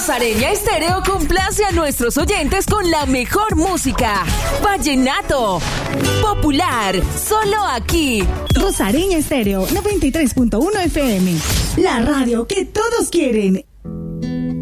Rosareña Estéreo complace a nuestros oyentes con la mejor música. Vallenato, popular, solo aquí. Rosareña Estéreo 93.1 FM. La radio que todos quieren.